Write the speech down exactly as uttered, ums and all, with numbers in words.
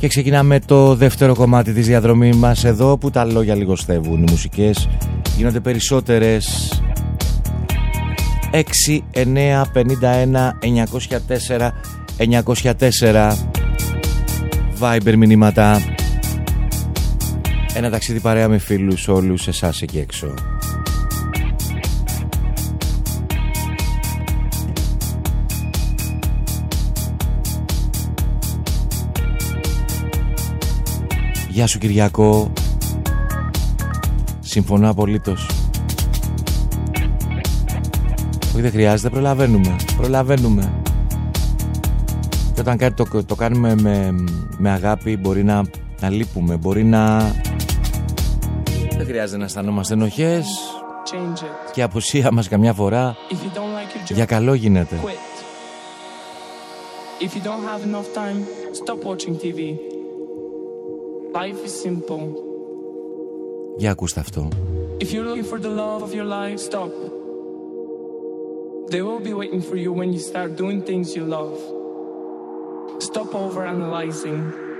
Και ξεκινάμε το δεύτερο κομμάτι της διαδρομής μας εδώ, που τα λόγια λιγοστεύουν, οι μουσικές γίνονται περισσότερες. Έξι εννιά πενήντα ένα εννιακόσια τέσσερα εννιακόσια τέσσερα Viber μηνύματα. Ένα ταξίδι παρέα με φίλους όλους εσάς εκεί έξω. Γεια σου Κυριακό. Συμφωνώ απολύτως. Όχι, δεν χρειάζεται, προλαβαίνουμε. Προλαβαίνουμε. Και όταν κάτι το, το κάνουμε με, με αγάπη, μπορεί να, να λείπουμε, μπορεί να... Δεν χρειάζεται να αισθανόμαστε ενοχές. Και η απουσία μας καμιά φορά like για καλό γίνεται. If you don't have enough time, stop watching τι βι. Life is simple. Για ακούστε αυτό. If you're looking for the love of your life, stop. They will be waiting for you when you start doing things you love. Stop overanalyzing.